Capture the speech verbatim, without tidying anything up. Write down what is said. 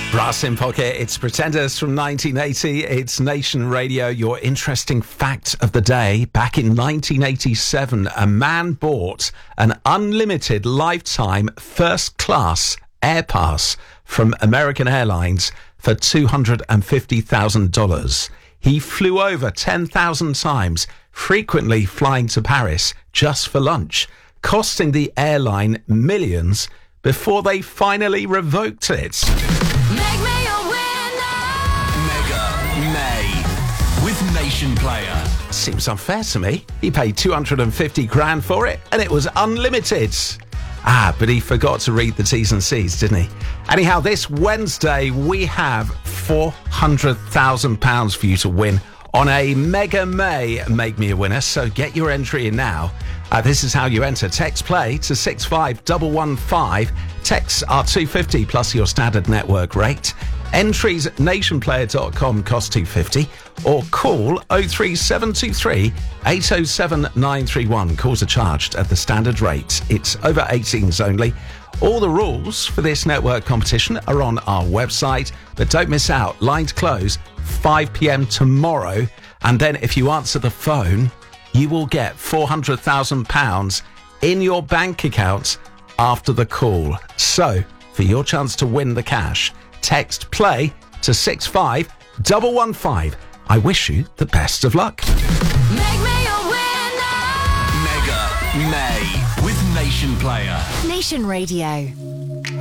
Brass in Pocket, it's Pretenders from nineteen eighty, it's Nation Radio. Your interesting fact of the day: back in nineteen eighty-seven, a man bought an unlimited lifetime first-class air pass from American Airlines for two hundred fifty thousand dollars. He flew over ten thousand times, frequently flying to Paris just for lunch, costing the airline millions before they finally revoked it. Make me a winner. Mega May with Nation Player. Seems unfair to me. He paid two hundred fifty grand for it and it was unlimited. Ah, but he forgot to read the T's and C's, didn't he? Anyhow, this Wednesday we have four hundred thousand pounds for you to win on a Mega May Make Me a Winner, so get your entry in now. Uh, this is how you enter. Text play to six five one one five. Texts are two hundred fifty plus your standard network rate. Entries at nation player dot com cost two hundred fifty, or call oh three seven two three eight oh seven nine three one. Calls are charged at the standard rate. It's over eighteens only. All the rules for this network competition are on our website, but don't miss out. Lines close five p.m. tomorrow, and then if you answer the phone, you will get four hundred thousand pounds in your bank account after the call. So, for your chance to win the cash, text play to six five one one five. I wish you the best of luck. Make me a winner. Mega May with Nation Player. Nation Radio.